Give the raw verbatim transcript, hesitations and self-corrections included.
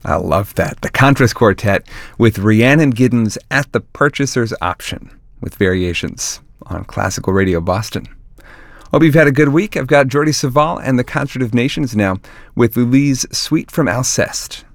I love that. The Contras Quartet with Rhiannon Giddens at the Purchaser's Option with variations on Classical Radio Boston. Hope you've had a good week. I've got Jordi Savall and the Concert of Nations now with Louise Suite from Alceste.